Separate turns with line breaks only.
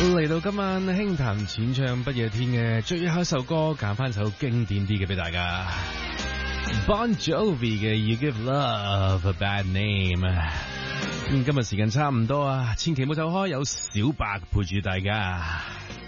嚟到今晚輕談淺唱不夜天嘅最後一首歌，揀翻首經典啲嘅俾大家。Bon Jovi 嘅 You Give Love a Bad Name。今日時間差唔多啊，千祈唔好走開，有小白陪住大家。